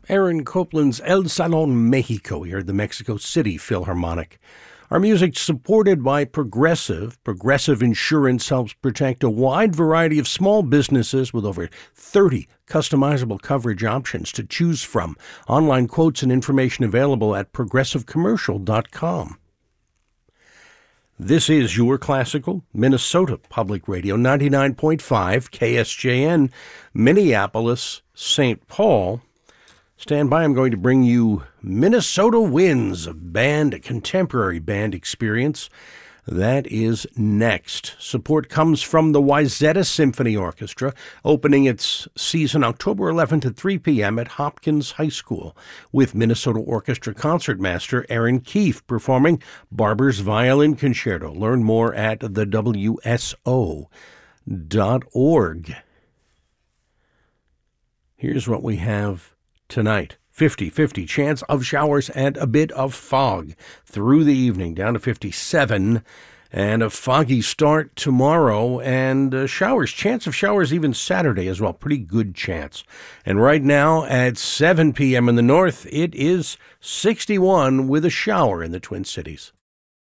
Aaron Copland's El Salon Mexico here at the Mexico City Philharmonic. Our music supported by Progressive. Progressive Insurance helps protect a wide variety of small businesses with over 30 customizable coverage options to choose from. Online quotes and information available at progressivecommercial.com. This is your classical Minnesota Public Radio, 99.5 KSJN, Minneapolis, St. Paul. Stand by, I'm going to bring you Minnesota Winds, a contemporary band experience. That is next. Support comes from the Wayzata Symphony Orchestra, opening its season October 11th at 3 p.m. at Hopkins High School, with Minnesota Orchestra concertmaster Aaron Keefe performing Barber's Violin Concerto. Learn more at thewso.org. Here's what we have tonight. 50-50 chance of showers and a bit of fog through the evening, down to 57, and a foggy start tomorrow, and showers, chance of showers even Saturday as well, pretty good chance. And right now at 7 p.m. in the north, it is 61 with a shower in the Twin Cities.